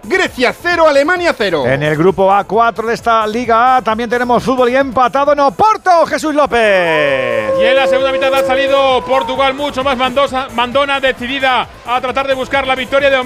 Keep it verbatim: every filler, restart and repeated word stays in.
Grecia cero, Alemania cero. En el grupo A cuatro de esta Liga A también tenemos fútbol y empatado en Oporto, Jesús López. Y en la segunda mitad ha salido Portugal mucho más mandosa, mandona, decidida a tratar de buscar la victoria de